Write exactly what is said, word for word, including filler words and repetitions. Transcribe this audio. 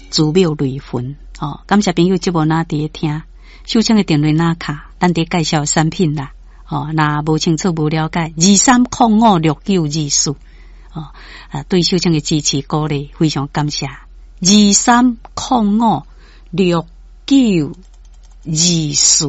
祖庙雷魂哦，感谢朋友节目哪伫听，收听的电话哪卡，咱伫介绍产品啦。哦，那无清楚无了解，二三零五六九二四哦，啊，对收听的支持鼓励，非常感谢。二三零五六九二四。